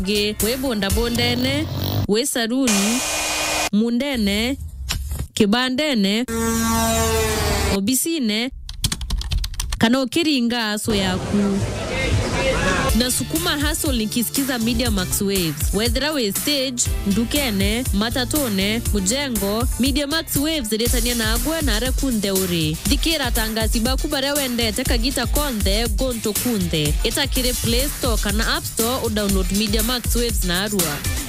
we bonda bondene, we saruni, mundene, kibandene, obisine, kana ukiringa aso yaku. Na sukuma hustle nikisikiza Media Max Waves. Whether we stage, ndukene, matatone, mujengo, Media Max Waves retania na agwe na rekunde uri. Dikira tangasi bakubare wende teka gita konde gonto kunde. Eta kire Play Store kana App Store o download Media Max Waves na arua.